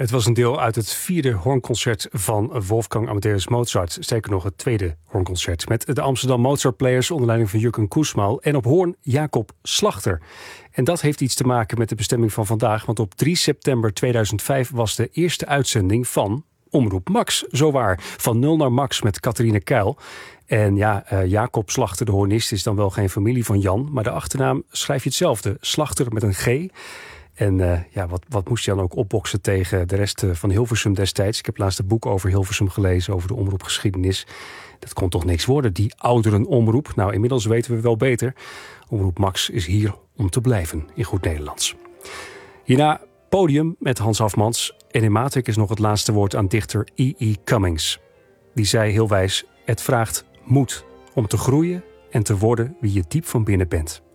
Het was een deel uit het 4e hoornconcert van Wolfgang Amadeus Mozart. Zeker nog het 2e hoornconcert. Met de Amsterdam Mozart Players onder leiding van Jurgen Koesmaal. En op hoorn Jacob Slachter. En dat heeft iets te maken met de bestemming van vandaag. Want op 3 september 2005 was de eerste uitzending van Omroep Max. Zowaar. Van 0 naar Max met Catharine Keil. En Jacob Slachter, de hoornist, is dan wel geen familie van Jan. Maar de achternaam schrijf je hetzelfde. Slachter met een G. En wat moest je dan ook opboksen tegen de rest van Hilversum destijds? Ik heb laatst een boek over Hilversum gelezen, over de omroepgeschiedenis. Dat kon toch niks worden, die ouderenomroep. Nou, inmiddels weten we wel beter. Omroep Max is hier om te blijven, in goed Nederlands. Hierna podium met Hans Hafmans. En in Matrix is nog het laatste woord aan dichter E.E. Cummings. Die zei heel wijs, het vraagt moed om te groeien en te worden wie je diep van binnen bent.